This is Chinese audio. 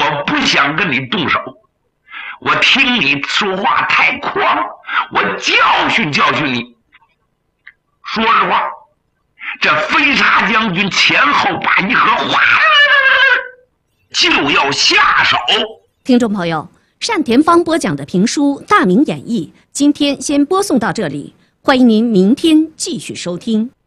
我不想跟你动手，我听你说话太狂，我教训教训你。说实话，这飞沙将军前后把一合，哗，就要下手。 听众朋友，单田芳播讲的评书《大明演义》，今天先播送到这里，欢迎您明天继续收听。